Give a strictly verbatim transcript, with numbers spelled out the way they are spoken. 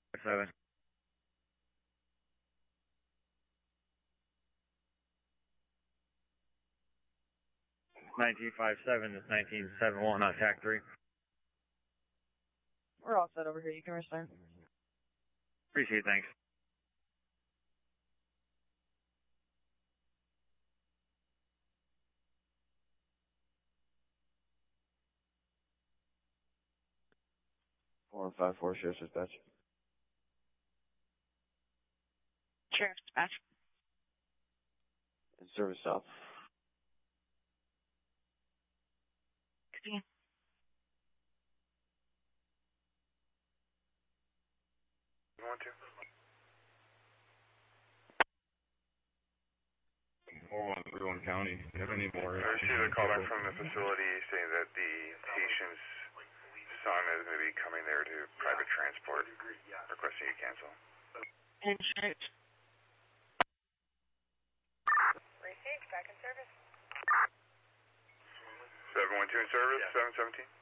Seven. nineteen five seven is nineteen seven one on tack three. We're all set over here. You can restart. Appreciate it, thanks. Four and five four, Sheriff's Dispatch. Sheriff's Dispatch. In service south. Continue. One, two. four one three one County. Do you have any more? I received a call back from the facility saying that the patient's son is going to be coming there to private transport, requesting you cancel. Insurance. Received, back in service. seven one two in service, seven seventeen.